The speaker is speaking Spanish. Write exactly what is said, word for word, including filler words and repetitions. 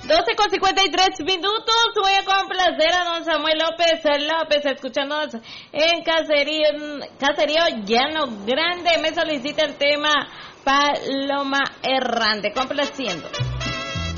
doce con cincuenta y tres minutos. Voy a complacer a don Samuel López López, escuchándonos en Caserío, Caserío Llano Grande. Me solicita el tema Paloma Errante, complaciendo.